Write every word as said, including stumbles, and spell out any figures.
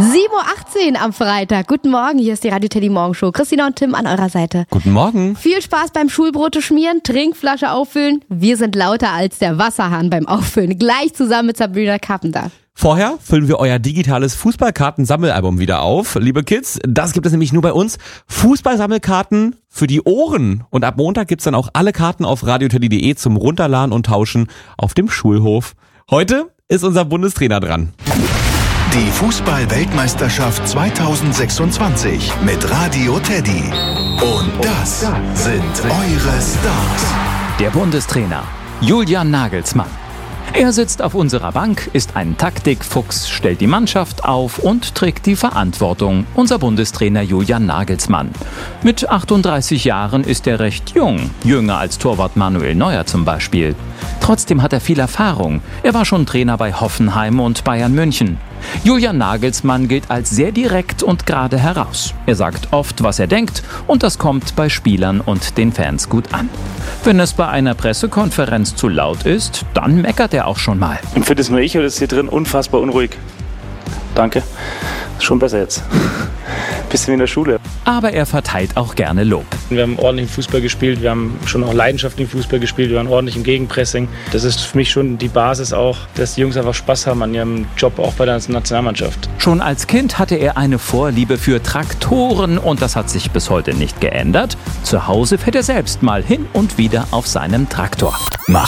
sieben Uhr achtzehn am Freitag. Guten Morgen, hier ist die Radio Teddy Morgenshow. Christina und Tim an eurer Seite. Guten Morgen. Viel Spaß beim Schulbrote schmieren, Trinkflasche auffüllen. Wir sind lauter als der Wasserhahn beim Auffüllen. Gleich zusammen mit Sabrina Carpenter. Vorher füllen wir euer digitales Fußballkarten-Sammelalbum wieder auf. Liebe Kids, das gibt es nämlich nur bei uns. Fußballsammelkarten für die Ohren. Und ab Montag gibt's dann auch alle Karten auf radioteddy punkt de zum Runterladen und Tauschen auf dem Schulhof. Heute ist unser Bundestrainer dran. Die Fußball-Weltmeisterschaft zweitausendsechsundzwanzig mit Radio Teddy. Und das sind eure Stars. Der Bundestrainer Julian Nagelsmann. Er sitzt auf unserer Bank, ist ein Taktikfuchs, stellt die Mannschaft auf und trägt die Verantwortung. Unser Bundestrainer Julian Nagelsmann. Mit achtunddreißig Jahren ist er recht jung, jünger als Torwart Manuel Neuer zum Beispiel. Trotzdem hat er viel Erfahrung. Er war schon Trainer bei Hoffenheim und Bayern München. Julian Nagelsmann gilt als sehr direkt und gerade heraus. Er sagt oft, was er denkt, und das kommt bei Spielern und den Fans gut an. Wenn es bei einer Pressekonferenz zu laut ist, dann meckert er auch schon mal. Empfindet es nur ich oder ist hier drin unfassbar unruhig? Danke. Ist schon besser jetzt. Bisschen wie in der Schule. Aber er verteilt auch gerne Lob. Wir haben ordentlichen Fußball gespielt, wir haben schon auch leidenschaftlichen Fußball gespielt, wir waren ordentlich im Gegenpressing. Das ist für mich schon die Basis auch, dass die Jungs einfach Spaß haben an ihrem Job, auch bei der Nationalmannschaft. Schon als Kind hatte er eine Vorliebe für Traktoren und das hat sich bis heute nicht geändert. Zu Hause fährt er selbst mal hin und wieder auf seinem Traktor. Mach